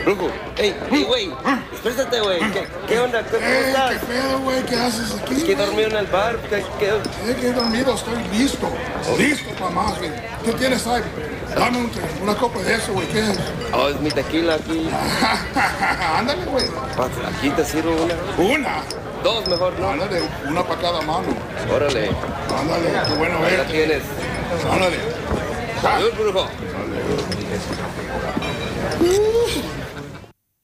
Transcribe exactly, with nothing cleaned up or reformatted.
Brujo, hey, hey, güey, exprésate, güey. ¿Qué, ¿Qué onda? ¿Cómo Eh, estás? ¿Qué pedo, güey? ¿Qué haces aquí? Es que dormí en el bar. ¿Qué, qué? Eh, que he dormido, estoy listo. Listo para más, güey. ¿Qué tienes ahí? Dame un, una copa de eso, güey. ¿Qué es? Oh, es mi tequila aquí. Ándale, güey. Aquí te sirvo una. Una. Dos mejor, ¿no? Ándale, una para cada mano. Órale. Ándale, qué bueno Ahí la verte. tienes. Ándale. Salud, brujo. Ándale.